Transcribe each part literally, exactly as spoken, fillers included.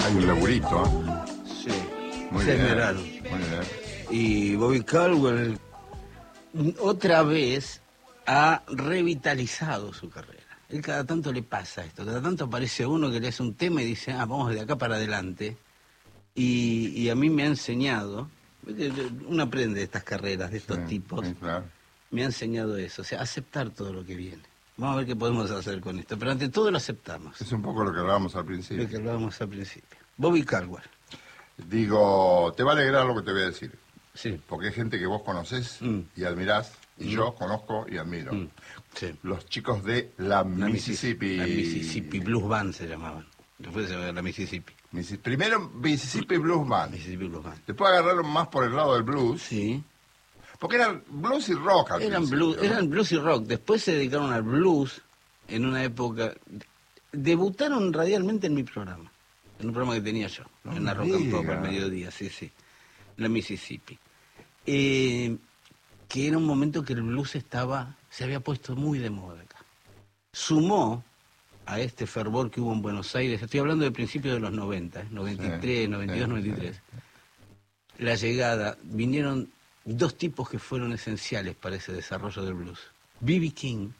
Hay un laburito, ¿eh? Sí, Muy se bien. esmeraron. Muy bien. Y Bobby Caldwell otra vez ha revitalizado su carrera. Él cada tanto le pasa esto, cada tanto aparece uno que le hace un tema y dice, ah, vamos de acá para adelante. Y, y a mí me ha enseñado, uno aprende de estas carreras, de estos Sí, tipos, sí, claro. me ha enseñado eso, o sea, aceptar todo lo que viene. Vamos a ver qué podemos hacer con esto, pero ante todo lo aceptamos, Es un poco lo que hablábamos al principio. lo que hablábamos al principio. Bobby Caldwell. Digo, te va a alegrar lo que te voy a decir. Sí. Porque hay gente que vos conocés Mm. y admirás, y Mm. yo conozco y admiro. Mm, sí. Los chicos de la, La Mississippi. La Mississippi Blues Band se llamaban. Después se llamaba la Mississippi. Missi- Primero Mississippi Blues Band. Mississippi Blues Band. Después agarraron más por el lado del blues. Sí. Porque eran blues y rock al Eran principio, blues, ¿no? eran blues y rock. Después se dedicaron al blues en una época. Debutaron radialmente en mi programa. En un programa que tenía yo. No en la me Rock and Pop diga. al mediodía, sí, sí. La Mississippi. Eh, que era un momento que el blues estaba, se había puesto muy de moda acá. Sumó a este fervor que hubo en Buenos Aires, estoy hablando del principio de los noventa, ¿eh? noventa y tres, Sí, noventa y dos, sí, noventa y tres. sí. La llegada, vinieron dos tipos que fueron esenciales para ese desarrollo del blues. B B King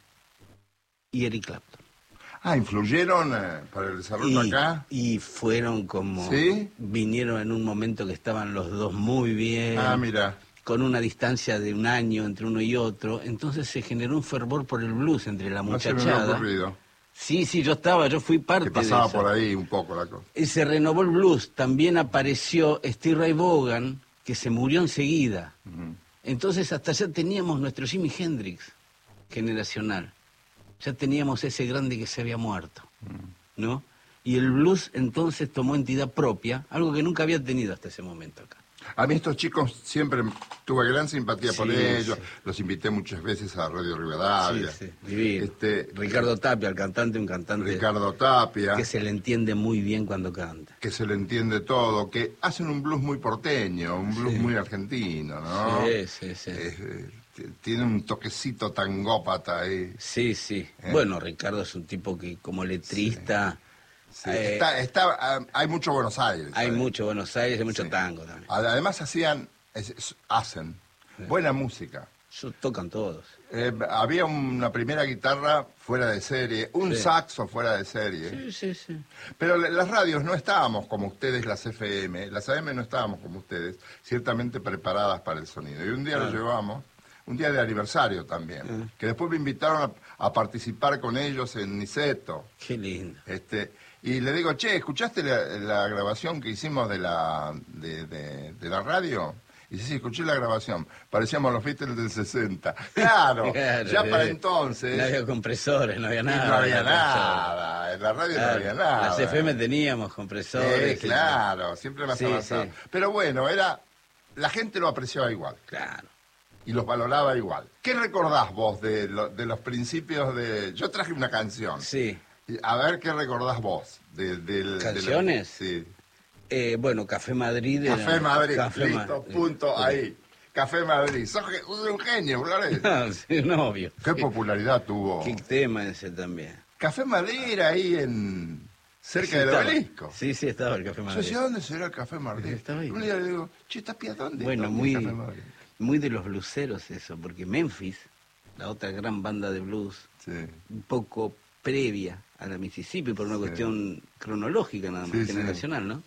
y Eric Clapton. Ah, influyeron eh, para el desarrollo Y, acá. y fueron como... ¿Sí? Vinieron en un momento que estaban los dos muy bien. Ah, mira. Con una distancia de un año entre uno y otro. Entonces se generó un fervor por el blues entre la No se me había muchachada. ocurrido. Sí, sí, yo estaba, yo fui parte Que de pasaba eso. por ahí un poco la cosa. Y se renovó el blues. También apareció Steve Ray Vaughan, que se murió enseguida. Ujú. Entonces hasta ya teníamos nuestro Jimi Hendrix generacional. Ya teníamos ese grande que se había muerto, ¿no? Y el blues entonces tomó entidad propia, algo que nunca había tenido hasta ese momento acá. A mí estos chicos siempre tuve gran simpatía por Sí, ellos. sí. Los invité muchas veces a Radio Rivadavia. Sí, sí, divino. Este, Ricardo Tapia, el cantante, un cantante Ricardo Tapia, que que se... se le entiende muy bien cuando canta. le entiende todo, que hacen un blues muy porteño, un blues Sí. muy argentino, ¿no? Sí, sí, sí. Es, eh, t- tiene un toquecito tangópata ahí. Sí, sí. ¿Eh? Bueno, Ricardo es un tipo que como letrista... Sí, eh, está, está, ah, hay mucho Buenos Aires. hay ¿sabes? mucho Buenos Aires, hay mucho Sí. tango también. Además hacían, es- es- hacen buena música. Eso tocan todos. Eh, había una primera guitarra fuera de serie, un Sí. saxo fuera de serie. Sí, sí, sí. Pero la- las radios no estábamos como ustedes, las F M, las A M no estábamos como ustedes, ciertamente preparadas para el sonido. Y un día lo Claro. llevamos, un día de aniversario también, Ah. que después me invitaron a, a participar con ellos en Niceto. Qué lindo. Este, y le digo, che, ¿escuchaste la, la grabación que hicimos de la, de, de- de la radio? Y dice, sí, escuché la grabación. Parecíamos los Beatles del sesenta. Claro, Claro, ya sí. para entonces... No había compresores, no había y nada. no había compresores. nada, en la radio Claro, no había nada. Las F M teníamos compresores. Sí, claro, siempre más Sí, avanzado. sí. Pero bueno, era la gente lo apreciaba igual Claro. y los valoraba igual. ¿Qué recordás vos de, lo- de los principios de...? Yo traje una canción. Sí. A ver qué recordás vos. De, del- de la- ¿Canciones? sí. Eh, bueno, Café Madrid. era- Café Madrid, Café listo, Madrid. punto, Sí. ahí. Café Madrid. Sos ge- un genio, Flores. Ah, sí, un obvio. Qué popularidad tuvo. Qué tema ese también. Café Madrid era ahí en... cerca Sí, del estaba. obelisco. Sí, sí, estaba el Café Yo Madrid. decía, ¿dónde será el Café Madrid? Estaba ahí. Un día le digo, che, Tapia, ¿dónde Bueno, ¿Dónde muy, el Café Madrid? muy de los bluseros eso, porque Memphis, la otra gran banda de blues, Sí. un poco previa a la Mississippi por una Sí. cuestión cronológica nada más, Sí, sí. generacional, ¿no?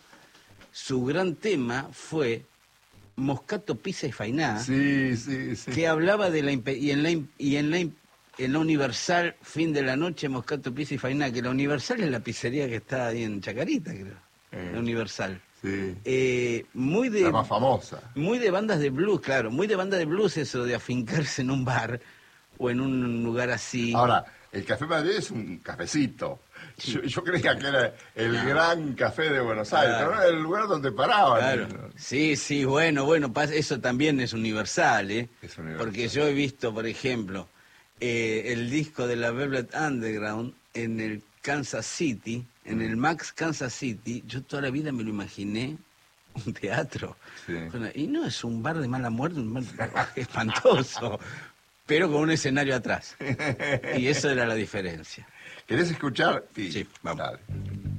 Su gran tema fue Moscato, Pizza y Fainá, Sí, sí, sí. que hablaba de la impe- y en la im- y en la im- en la Universal, fin de la noche, Moscato, Pizza y Fainá, que la Universal es la pizzería que está ahí en Chacarita, creo. Eh. La Universal. Sí. Eh, muy de La más famosa. muy de bandas de blues, claro, muy de banda de blues eso de afincarse en un bar o en un lugar así. Ahora, el Café Madrid es un cafecito. Yo, yo creía que era el gran café de Buenos Aires, Claro. pero no era el lugar donde paraban. Claro. Sí, sí, bueno, bueno, pas- eso también es universal, ¿eh? Es universal. Porque yo he visto, por ejemplo, eh, el disco de la Velvet Underground en el Kansas City, en el Max Kansas City, yo toda la vida me lo imaginé un teatro. Sí. Bueno, y no es un bar de mala muerte, un bar espantoso, pero con un escenario atrás. Y eso era la diferencia. ¿Querés escuchar? Sí, vamos. Dale.